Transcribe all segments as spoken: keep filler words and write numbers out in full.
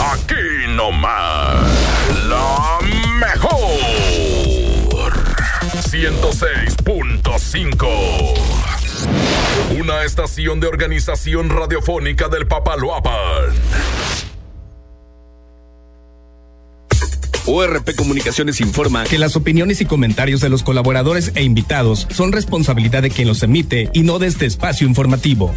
Aquí nomás, la mejor ciento seis punto cinco. Una estación de organización radiofónica del Papaloapan. O R P Comunicaciones informa que las opiniones y comentarios de los colaboradores e invitados son responsabilidad de quien los emite y no de este espacio informativo.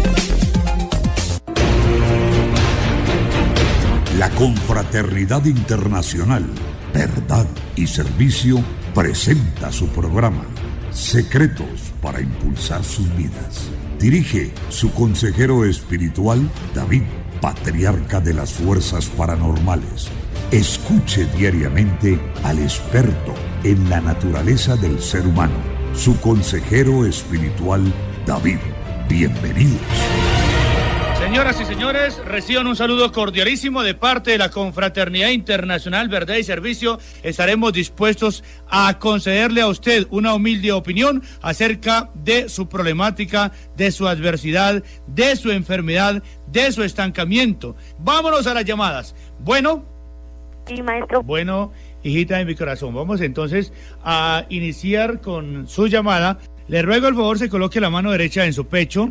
La Confraternidad Internacional, Verdad y Servicio presenta su programa Secretos para Impulsar Sus Vidas. Dirige su consejero espiritual, David, patriarca de las fuerzas paranormales. Escuche diariamente al experto en la naturaleza del ser humano, su consejero espiritual, David. Bienvenidos. Señoras y señores, reciban un saludo cordialísimo de parte de la Confraternidad Internacional Verdad y Servicio. Estaremos dispuestos a concederle a usted una humilde opinión acerca de su problemática, de su adversidad, de su enfermedad, de su estancamiento. Vámonos a las llamadas. Bueno. Sí, maestro. Bueno, hijita de mi corazón, vamos entonces a iniciar con su llamada. Le ruego el favor se coloque la mano derecha en su pecho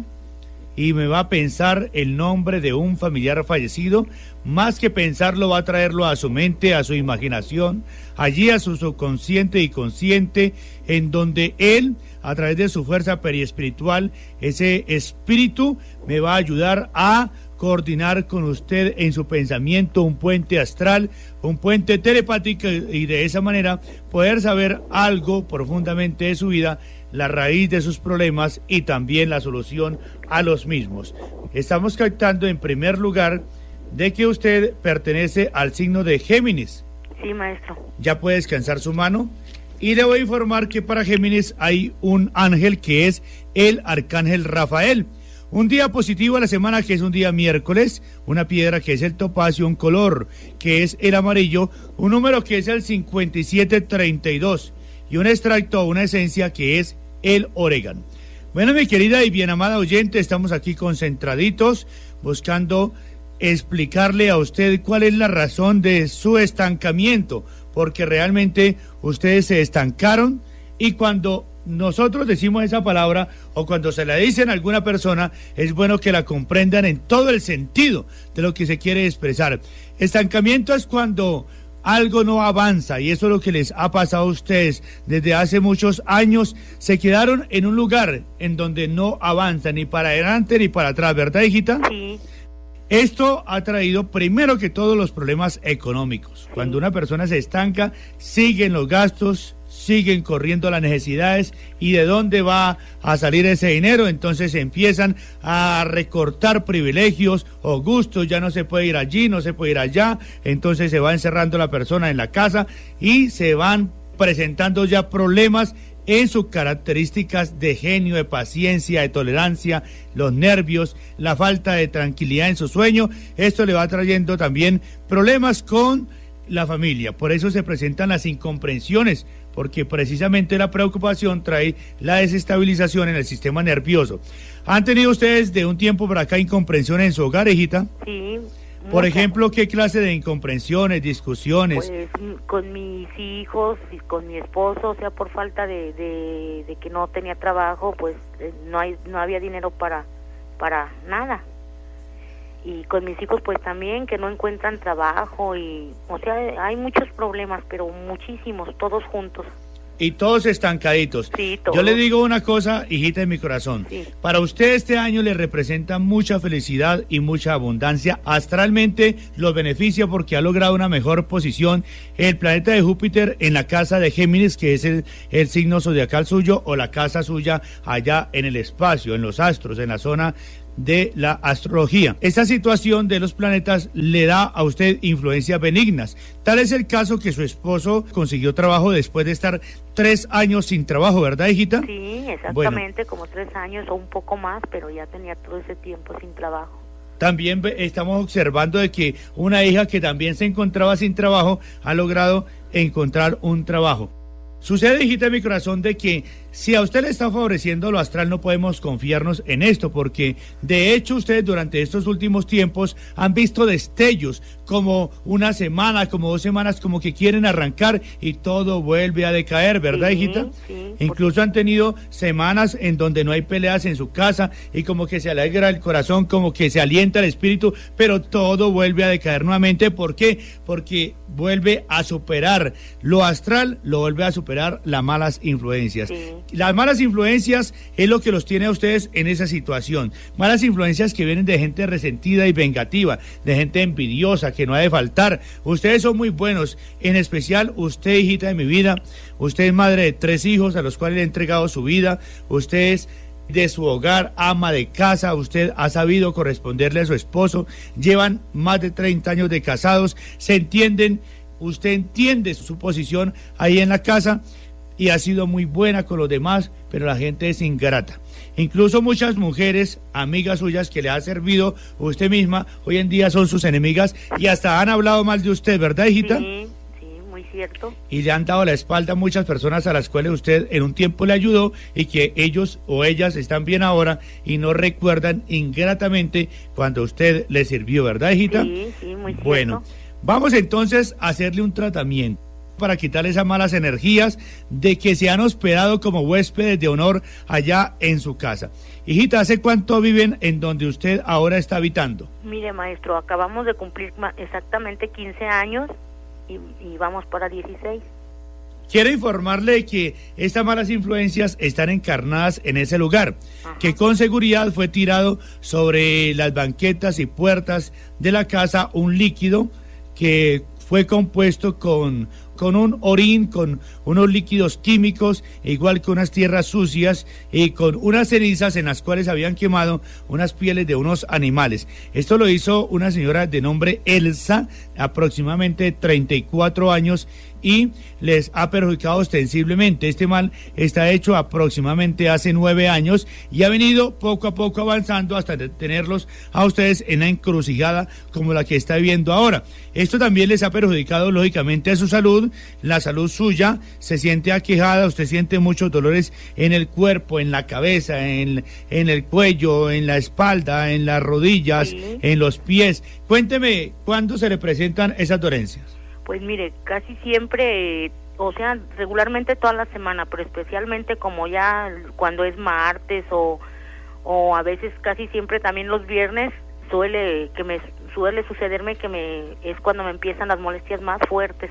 y me va a pensar el nombre de un familiar fallecido. Más que pensarlo, va a traerlo a su mente, a su imaginación, allí a su subconsciente y consciente, en donde él, a través de su fuerza periespiritual, ese espíritu me va a ayudar a coordinar con usted en su pensamiento un puente astral, un puente telepático, y de esa manera poder saber algo profundamente de su vida, la raíz de sus problemas y también la solución a los mismos. Estamos captando en primer lugar de que usted pertenece al signo de Géminis. Sí, maestro. Ya puede descansar su mano y le voy a informar que para Géminis hay un ángel que es el arcángel Rafael. Un día positivo a la semana, que es un día miércoles, una piedra que es el topacio, un color que es el amarillo, un número que es el cincuenta y siete treinta y dos y un extracto o una esencia que es el orégano. Bueno, mi querida y bien amada oyente, estamos aquí concentraditos buscando explicarle a usted cuál es la razón de su estancamiento, porque realmente ustedes se estancaron, y cuando nosotros decimos esa palabra o cuando se la dicen a alguna persona, es bueno que la comprendan en todo el sentido de lo que se quiere expresar. Estancamiento es cuando algo no avanza, y eso es lo que les ha pasado a ustedes desde hace muchos años. Se quedaron en un lugar en donde no avanza ni para adelante ni para atrás, ¿verdad, hijita? Sí. Esto ha traído primero que todo los problemas económicos. Sí. Cuando una persona se estanca, siguen los gastos, siguen corriendo las necesidades, y de dónde va a salir ese dinero. Entonces empiezan a recortar privilegios o gustos, ya no se puede ir allí, no se puede ir allá, entonces se va encerrando la persona en la casa y se van presentando ya problemas en sus características de genio, de paciencia, de tolerancia, los nervios, la falta de tranquilidad en su sueño. Esto le va trayendo también problemas con la familia, por eso se presentan las incomprensiones, porque precisamente la preocupación trae la desestabilización en el sistema nervioso. ¿Han tenido ustedes de un tiempo para acá incomprensión en su hogar, hijita? Sí. Por ejemplo, ¿qué clase de incomprensiones, discusiones? Pues con mis hijos y con mi esposo, o sea, por falta de, de, de que no tenía trabajo, pues no hay no había dinero para para nada. Y con mis hijos pues también, que no encuentran trabajo, y o sea, hay muchos problemas, pero muchísimos, todos juntos. Y todos estancaditos. Sí, todos. Yo le digo una cosa, hijita de mi corazón. Sí. Para usted este año le representa mucha felicidad y mucha abundancia. Astralmente lo beneficia porque ha logrado una mejor posición el planeta de Júpiter en la casa de Géminis, que es el, el signo zodiacal suyo, o la casa suya allá en el espacio, en los astros, en la zona de la astrología. Esta situación de los planetas le da a usted influencias benignas. Tal es el caso que su esposo consiguió trabajo después de estar tres años sin trabajo, ¿verdad, hijita? Sí, exactamente, bueno, como tres años o un poco más, pero ya tenía todo ese tiempo sin trabajo. También estamos observando de que una hija que también se encontraba sin trabajo ha logrado encontrar un trabajo. Sucede, hijita de mi corazón, de que si a usted le está favoreciendo lo astral, no podemos confiarnos en esto, porque de hecho ustedes durante estos últimos tiempos han visto destellos, como una semana, como dos semanas, como que quieren arrancar y todo vuelve a decaer, ¿verdad, sí, hijita? Sí, incluso por... han tenido semanas en donde no hay peleas en su casa y como que se alegra el corazón, como que se alienta el espíritu, pero todo vuelve a decaer nuevamente. ¿Por qué? Porque vuelve a superar lo astral, lo vuelve a superar las malas influencias. Sí. Las malas influencias es lo que los tiene a ustedes en esa situación. Malas influencias que vienen de gente resentida y vengativa, de gente envidiosa, que no ha de faltar. Ustedes son muy buenos, en especial usted, hijita de mi vida. Usted es madre de tres hijos a los cuales le ha entregado su vida. Usted es de su hogar, ama de casa, usted ha sabido corresponderle a su esposo, llevan más de treinta años de casados, se entienden, usted entiende su posición ahí en la casa y ha sido muy buena con los demás, pero la gente es ingrata. Incluso muchas mujeres, amigas suyas que le ha servido usted misma, hoy en día son sus enemigas y hasta han hablado mal de usted, ¿verdad, hijita? Sí. Cierto. Y le han dado la espalda a muchas personas a las cuales usted en un tiempo le ayudó y que ellos o ellas están bien ahora y no recuerdan ingratamente cuando usted le sirvió, ¿verdad, hijita? Sí, sí, muy cierto. Bueno, vamos entonces a hacerle un tratamiento para quitar esas malas energías de que se han hospedado como huéspedes de honor allá en su casa. Hijita, ¿hace cuánto viven en donde usted ahora está habitando? Mire, maestro, acabamos de cumplir exactamente quince años. Y, y vamos para dieciséis. Quiero informarle que estas malas influencias están encarnadas en ese lugar, ajá, que con seguridad fue tirado sobre las banquetas y puertas de la casa un líquido que fue compuesto con, con un orín, con unos líquidos químicos, igual que unas tierras sucias y con unas cenizas en las cuales habían quemado unas pieles de unos animales. Esto lo hizo una señora de nombre Elsa, aproximadamente treinta y cuatro años, y les ha perjudicado ostensiblemente. Este mal está hecho aproximadamente hace nueve años y ha venido poco a poco avanzando hasta tenerlos a ustedes en una encrucijada como la que está viviendo ahora. Esto también les ha perjudicado lógicamente a su salud, la salud suya, se siente aquejada, usted siente muchos dolores en el cuerpo, en la cabeza, en, en el cuello, en la espalda, en las rodillas, sí, en los pies. Cuénteme, ¿cuándo se le presentan esas dolencias? Pues mire, casi siempre, eh, o sea, regularmente toda la semana, pero especialmente como ya cuando es martes o, o a veces casi siempre también los viernes, suele que me suele sucederme que me es cuando me empiezan las molestias más fuertes.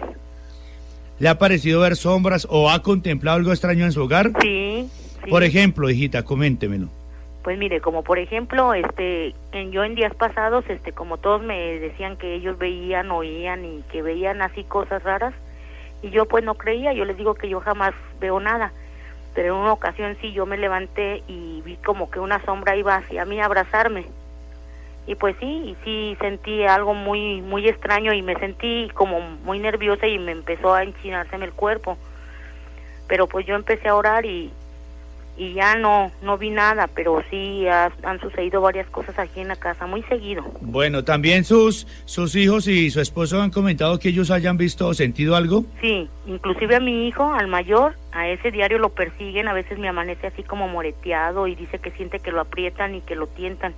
¿Le ha parecido ver sombras o ha contemplado algo extraño en su hogar? Sí. sí. Por ejemplo, hijita, coméntemelo. Pues mire, como por ejemplo, este, en, yo en días pasados, este, como todos me decían que ellos veían, oían y que veían así cosas raras, y yo pues no creía, yo les digo que yo jamás veo nada, pero en una ocasión sí yo me levanté y vi como que una sombra iba hacia mí a abrazarme, y pues sí, y sí sentí algo muy, muy extraño y me sentí como muy nerviosa y me empezó a enchinárseme el cuerpo, pero pues yo empecé a orar y y ya no no vi nada, pero sí ha, han sucedido varias cosas aquí en la casa, muy seguido. Bueno, ¿también sus sus hijos y su esposo han comentado que ellos hayan visto o sentido algo? Sí, inclusive a mi hijo, al mayor, a ese diario lo persiguen, a veces me amanece así como moreteado y dice que siente que lo aprietan y que lo tientan,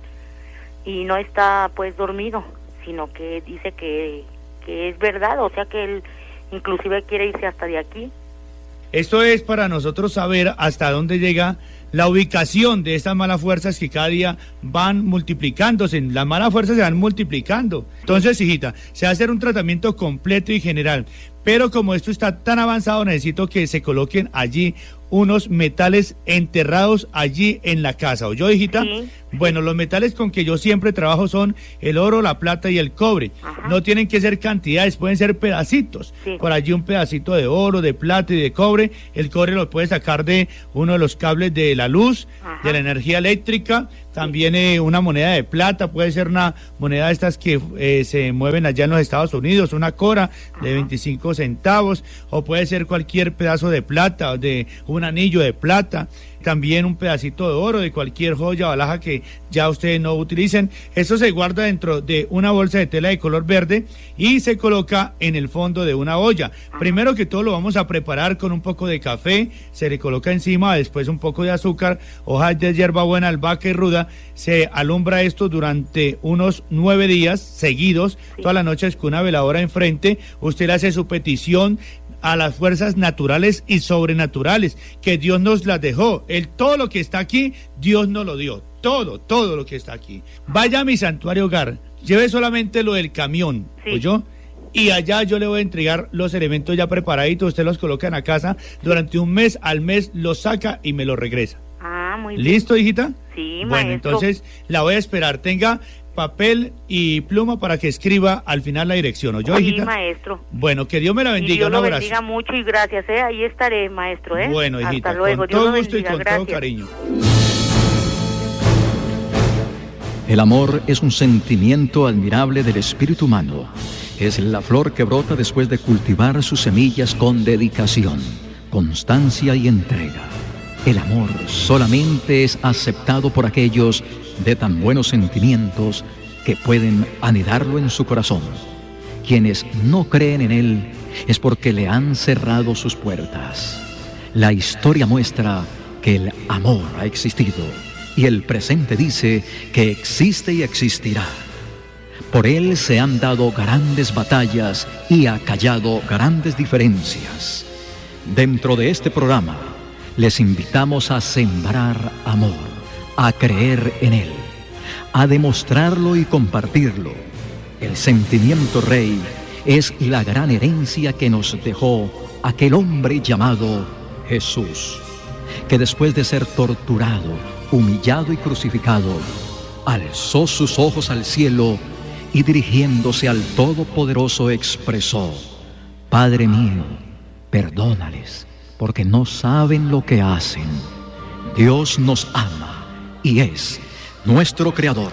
y no está pues dormido, sino que dice que, que es verdad, o sea que él inclusive quiere irse hasta de aquí. Esto es para nosotros saber hasta dónde llega la ubicación de estas malas fuerzas que cada día van multiplicándose. Las malas fuerzas se van multiplicando. Entonces, hijita, se va a hacer un tratamiento completo y general. Pero como esto está tan avanzado, necesito que se coloquen allí unos metales enterrados allí en la casa. ¿Oyó, hijita? Sí. Bueno, los metales con que yo siempre trabajo son el oro, la plata y el cobre. Ajá. No tienen que ser cantidades, pueden ser pedacitos. Sí. Por allí un pedacito de oro, de plata y de cobre. El cobre lo puede sacar de uno de los cables de la luz, ajá, de la energía eléctrica. También eh, una moneda de plata, puede ser una moneda de estas que eh, se mueven allá en los Estados Unidos, una cora, ajá, de veinticinco centavos, o puede ser cualquier pedazo de plata, de un anillo de plata. también un pedacito de oro, de cualquier joya o alhaja que ya ustedes no utilicen. Esto se guarda dentro de una bolsa de tela de color verde y se coloca en el fondo de una olla. Primero que todo lo vamos a preparar con un poco de café, se le coloca encima después un poco de azúcar, hojas de hierbabuena, albahaca y ruda. Se alumbra esto durante unos nueve días seguidos, sí. Todas las noches con una veladora enfrente. Usted le hace su petición a las fuerzas naturales y sobrenaturales, que Dios nos las dejó. El, todo lo que está aquí, Dios nos lo dio. Todo, todo lo que está aquí. Vaya a mi santuario hogar, lleve solamente lo del camión, sí. ¿Oyó? Y allá yo le voy a entregar los elementos ya preparaditos, usted los coloca en la casa, durante un mes, al mes los saca y me los regresa. Ah, muy bien. ¿Listo, hijita? Sí, bueno, maestro. Entonces la voy a esperar. Tenga papel y pluma para que escriba al final la dirección, ¿oyó, hijita? Sí, maestro. Bueno, que Dios me la bendiga. Y Dios un lo abrazo. bendiga mucho y gracias, ¿eh? Ahí estaré, maestro, ¿eh? Bueno, hijita, hasta luego. con Dios todo lo gusto bendiga. y con Gracias. todo cariño. El amor es un sentimiento admirable del espíritu humano. Es la flor que brota después de cultivar sus semillas con dedicación, constancia y entrega. El amor solamente es aceptado por aquellos de tan buenos sentimientos que pueden anidarlo en su corazón. Quienes no creen en él es porque le han cerrado sus puertas. La historia muestra que el amor ha existido y el presente dice que existe y existirá. Por él se han dado grandes batallas y ha callado grandes diferencias. Dentro de este programa, les invitamos a sembrar amor, a creer en él, a demostrarlo y compartirlo. El sentimiento rey es la gran herencia que nos dejó aquel hombre llamado Jesús, que después de ser torturado, humillado y crucificado, alzó sus ojos al cielo y dirigiéndose al Todopoderoso expresó: Padre mío, perdónales, porque no saben lo que hacen. Dios nos ama y es nuestro Creador.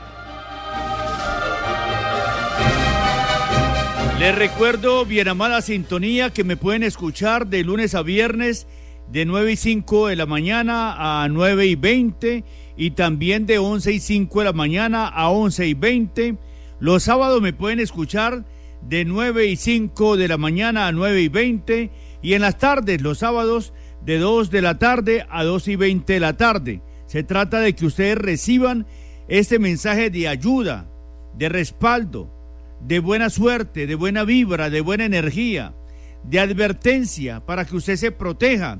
Les recuerdo, bien amada sintonía, que me pueden escuchar de lunes a viernes de nueve y cinco de la mañana a nueve y veinte y también de once y cinco de la mañana a once y veinte. Los sábados me pueden escuchar de nueve y cinco de la mañana a nueve y veinte y en las tardes, los sábados, de dos de la tarde a dos y veinte de la tarde. Se trata de que ustedes reciban este mensaje de ayuda, de respaldo, de buena suerte, de buena vibra, de buena energía, de advertencia para que usted se proteja.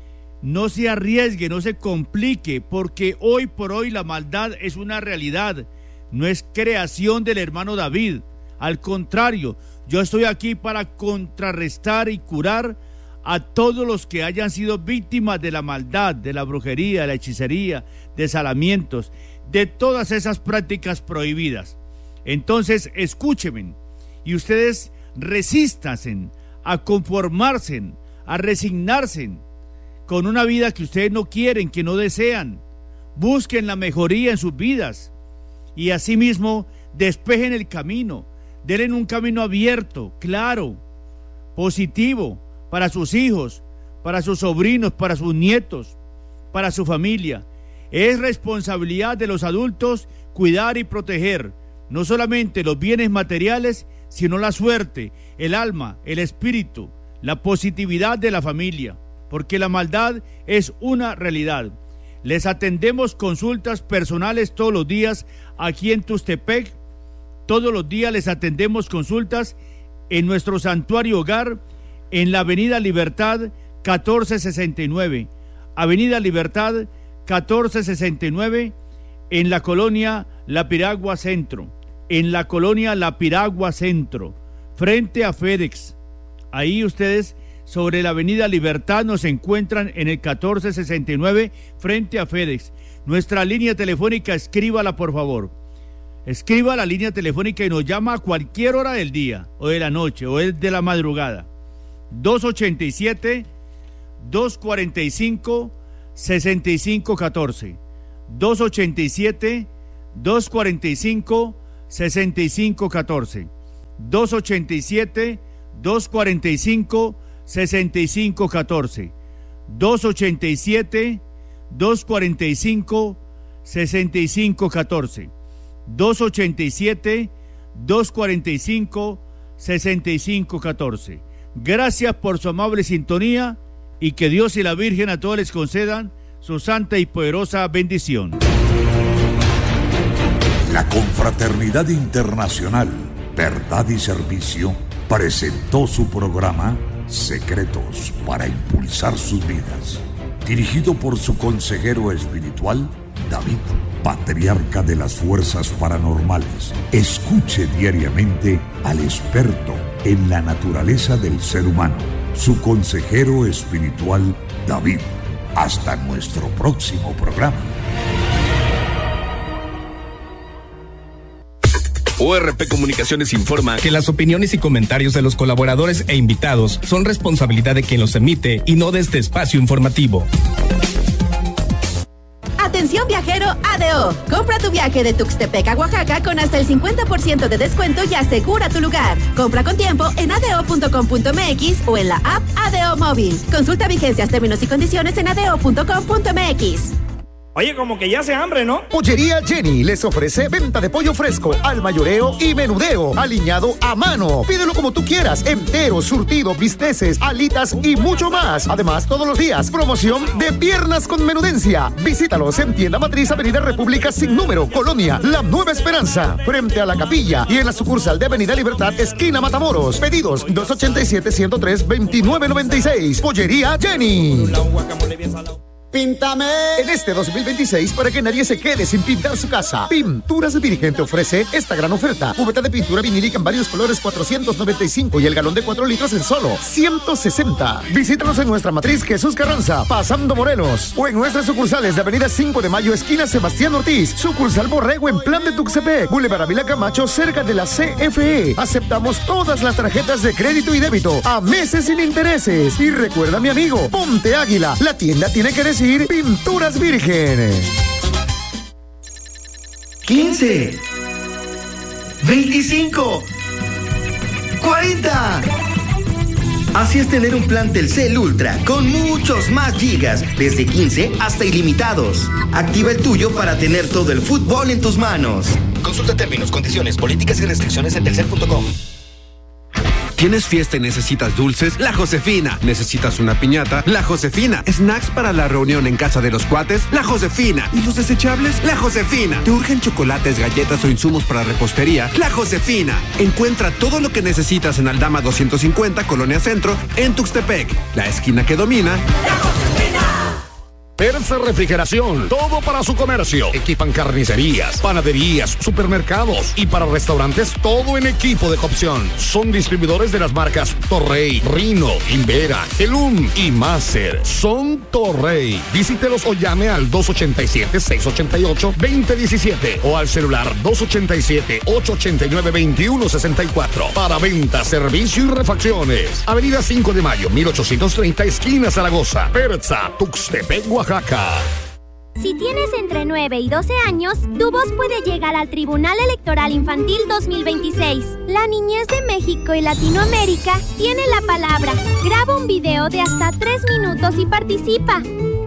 No se arriesgue, no se complique, porque hoy por hoy la maldad es una realidad, no es creación del hermano David. Al contrario, yo estoy aquí para contrarrestar y curar a todos los que hayan sido víctimas de la maldad, de la brujería, de la hechicería, de salamientos, de todas esas prácticas prohibidas. Entonces, escúchenme y ustedes resístanse a conformarse, a resignarse con una vida que ustedes no quieren, que no desean. Busquen la mejoría en sus vidas y asimismo despejen el camino, denle un camino abierto, claro, positivo, para sus hijos, para sus sobrinos, para sus nietos, para su familia. Es responsabilidad de los adultos cuidar y proteger no solamente los bienes materiales, sino la suerte, el alma, el espíritu, la positividad de la familia, porque la maldad es una realidad. Les atendemos consultas personales todos los días aquí en Tustepec. Todos los días les atendemos consultas en nuestro santuario hogar, en la Avenida Libertad catorce sesenta y nueve, Avenida Libertad catorce sesenta y nueve, en la colonia La Piragua Centro, en la colonia La Piragua Centro, frente a FedEx. Ahí ustedes sobre la Avenida Libertad nos encuentran en el catorce sesenta y nueve, frente a FedEx. Nuestra línea telefónica, escríbala por favor. Escriba la línea telefónica y nos llama a cualquier hora del día, o de la noche, o de la madrugada. dos ochenta y siete, dos cuarenta y cinco, sesenta y cinco catorce. dos ochenta y siete, dos cuarenta y cinco, sesenta y cinco catorce. dos ochenta y siete, dos cuarenta y cinco, sesenta y cinco catorce. dos ochenta y siete, dos cuatro cinco, seis cinco uno cuatro. dos ocho siete, dos cuatro cinco, seis cinco uno cuatro. Gracias por su amable sintonía y que Dios y la Virgen a todos les concedan su santa y poderosa bendición. La Confraternidad Internacional, Verdad y Servicio presentó su programa Secretos para Impulsar Sus Vidas, dirigido por su consejero espiritual, David, patriarca de las fuerzas paranormales. Escuche diariamente al experto en la naturaleza del ser humano, su consejero espiritual, David. Hasta nuestro próximo programa. O R P Comunicaciones informa que las opiniones y comentarios de los colaboradores e invitados son responsabilidad de quien los emite y no de este espacio informativo. Atención viajero A D O. Compra tu viaje de Tuxtepec a Oaxaca con hasta el cincuenta por ciento de descuento y asegura tu lugar. Compra con tiempo en a d o punto com punto m x o en la app A D O Móvil. Consulta vigencias, términos y condiciones en a d o punto com punto m x. Oye, como que ya hace hambre, ¿no? Pollería Jenny les ofrece venta de pollo fresco, al mayoreo y menudeo, aliñado a mano. Pídelo como tú quieras, entero, surtido, bisteces, alitas y mucho más. Además, todos los días, promoción de piernas con menudencia. Visítalos en Tienda Matriz, Avenida República sin número, Colonia La Nueva Esperanza, frente a la capilla, y en la sucursal de Avenida Libertad, esquina Matamoros. Pedidos dos ochenta y siete, ciento tres, veintinueve noventa y seis. Pollería Jenny. Píntame. En este dos mil veintiséis, para que nadie se quede sin pintar su casa, Pinturas Virgen te ofrece esta gran oferta. Cubeta de pintura vinílica en varios colores, cuatrocientos noventa y cinco, y el galón de cuatro litros en solo ciento sesenta. Visítanos en nuestra matriz Jesús Carranza, pasando Morelos, o en nuestras sucursales de Avenida cinco de Mayo, esquina Sebastián Ortiz, sucursal Borrego en Plan de Tuxtepec, Boulevard Ávila Camacho, cerca de la C F E. Aceptamos todas las tarjetas de crédito y débito a meses sin intereses. Y recuerda, mi amigo, ponte Águila, la tienda tiene que decir Pinturas Virgen. quince, veinticinco, cuarenta. Así es tener un plan Telcel Ultra con muchos más gigas, desde quince hasta ilimitados. Activa el tuyo para tener todo el fútbol en tus manos. Consulta términos, condiciones, políticas y restricciones en telcel punto com. ¿Tienes fiesta y necesitas dulces? La Josefina. ¿Necesitas una piñata? La Josefina. ¿Snacks para la reunión en casa de los cuates? La Josefina. ¿Y los desechables? La Josefina. ¿Te urgen chocolates, galletas o insumos para repostería? La Josefina. Encuentra todo lo que necesitas en Aldama doscientos cincuenta, Colonia Centro, en Tuxtepec. La esquina que domina. La Josefina. Persa Refrigeración, todo para su comercio. Equipan carnicerías, panaderías, supermercados y para restaurantes todo en equipo de cocción. Son distribuidores de las marcas Torrey, Rino, Invera, Elum y Maser. Son Torrey. Visítelos o llame al dos ochenta y siete, seiscientos ochenta y ocho, veinte diecisiete o al celular dos ochenta y siete, ochocientos ochenta y nueve, veintiuno sesenta y cuatro. Para venta, servicio y refacciones. Avenida cinco de Mayo, mil ochocientos treinta, esquina Zaragoza. Persa, Tuxtepec, Oaxaca. Si tienes entre nueve y doce años, tu voz puede llegar al Tribunal Electoral Infantil dos mil veintiséis. La niñez de México y Latinoamérica tiene la palabra. Graba un video de hasta tres minutos y participa.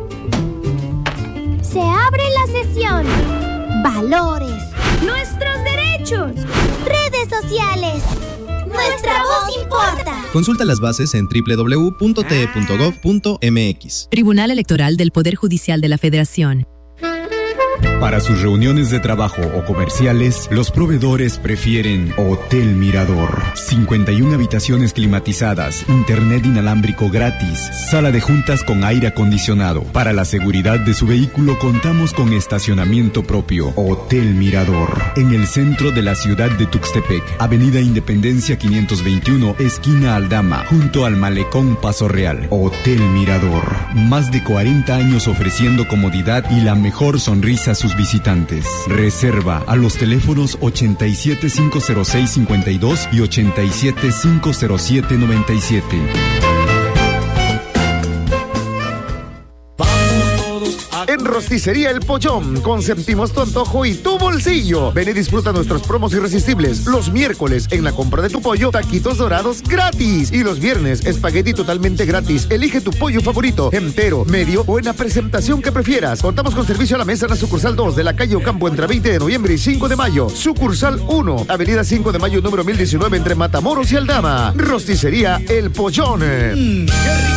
Se abre la sesión. Valores. Nuestros derechos. Redes sociales. Nuestra voz importa. Consulta las bases en doble u doble u doble u punto t e punto gov punto m x. Tribunal Electoral del Poder Judicial de la Federación. Para sus reuniones de trabajo o comerciales, los proveedores prefieren Hotel Mirador. cincuenta y una habitaciones climatizadas, internet inalámbrico gratis, sala de juntas con aire acondicionado. Para la seguridad de su vehículo contamos con estacionamiento propio. Hotel Mirador. En el centro de la ciudad de Tuxtepec, Avenida Independencia quinientos veintiuno, esquina Aldama, junto al Malecón Paso Real. Hotel Mirador. Más de cuarenta años ofreciendo comodidad y la mejor sonrisa a sus visitantes. Reserva a los teléfonos ochenta y siete, cinco cero seis, cincuenta y dos y ochenta y siete, cinco cero siete, noventa y siete. Vamos todos a En Rosticería El Pollón, consentimos tu antojo y tu bolsillo. Ven y disfruta nuestros promos irresistibles. Los miércoles, en la compra de tu pollo, taquitos dorados gratis. Y los viernes, espagueti totalmente gratis. Elige tu pollo favorito, entero, medio o en la presentación que prefieras. Contamos con servicio a la mesa en la sucursal dos de la calle Ocampo entre veinte de noviembre y cinco de mayo. Sucursal uno, avenida cinco de mayo número mil diecinueve entre Matamoros y Aldama. Rosticería El Pollón. Mm, qué rico.